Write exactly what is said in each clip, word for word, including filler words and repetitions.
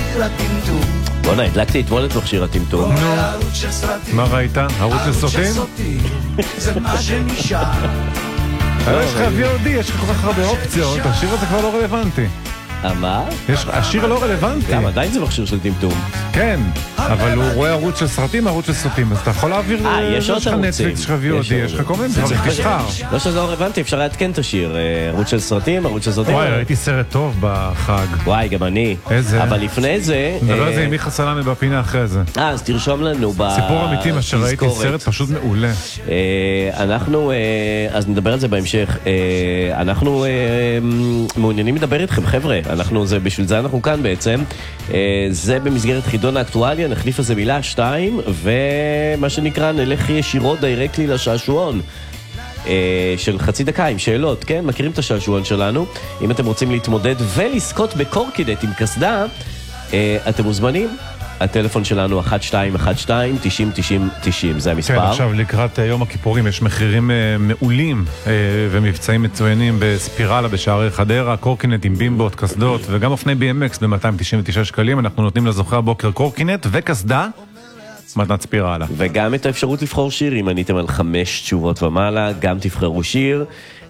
מכשיר הטמטום. בוא'נה, הדלקתי אתמול את מכשיר הטמטום. נו, מה ראית? ערוץ לסרטים? זה מה שנשאר. יש לך וי או די, יש לך כל כך הרבה אופציות, השיר הזה כבר לא רלוונטי. מה? השיר לא רלוונטי. למה? עדיין זה מכשיר של טמטום. כן, אבל הוא רואה ערוץ של סרטים, ערוץ של סרטים, אז אתה יכול להעביר... אה, יש עוד ערוצים. נטפליקס, יש לך וי או די, יש לך כל מיני דברים, תשחר. לא שזה לא רלוונטי, אפשר להתקן את השיר. ערוץ של סרטים, ערוץ של סרטים. וואי, ראיתי סרט טוב בחג. וואי, גם אני. איזה? אבל לפני זה... נדבר על זה עם מיכה סלמי בפינה אחרי זה. אה, אז תרשום לנו בתזכורת. סיפור אמיתי, מה שראיתי, סרט פשוט מעולה. אנחנו, אז נדבר על זה בהמשך. אנחנו מעוניינים לדבר איתכם, חבר'ה. אנחנו, זה, בשביל זה אנחנו כאן בעצם. זה במסגרת חידון האקטואליה, נחליף איזה מילה, שתיים, ומה שנקרא, נלך ישירות דיירקטלי לשעשועון. של חצי דקה עם שאלות, כן? מכירים את השעשועון שלנו. אם אתם רוצים להתמודד ולזכות בקורקינט עם קסדה, אתם מוזמנים. הטלפון שלנו אחת שתיים אחת שתיים תשעים תשעים תשעים, זה המספר. כן, עכשיו לקראת יום הכיפורים יש מחירים מעולים ומבצעים מצוינים בספירלה בשערי חדרה, קורקינט עם בימבות, קסדות וגם אופני בי אם אקס ב-מאתיים תשעים ותשעה שקלים. אנחנו נותנים לזוכה הבוקר קורקינט וקסדה מתנת ספירלה. וגם את האפשרות לבחור שיר, אם עניתם על חמש תשובות ומעלה, גם תבחרו שיר.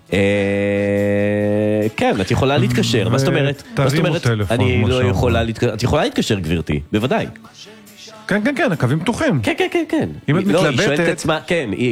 כן, את יכולה להתקשר. מה זאת אומרת? מה זאת אומרת? אני לא יכולה להתקשר. את יכולה להתקשר, גברתי, בוודאי. כן, כן, כן, הקווים פתוחים. כן, כן, כן, כן. אם את מתלבטת... כן,